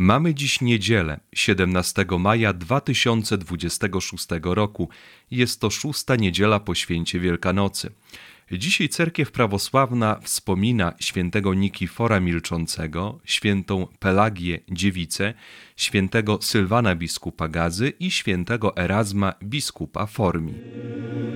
Mamy dziś niedzielę, 17 maja 2026 roku. Jest to 6. niedziela po święcie Wielkanocy. Dzisiaj cerkiew prawosławna wspomina świętego Nikifora Milczącego, świętą Pelagię Dziewicę, świętego Sylwana biskupa Gazy i świętego Erazma biskupa Formii.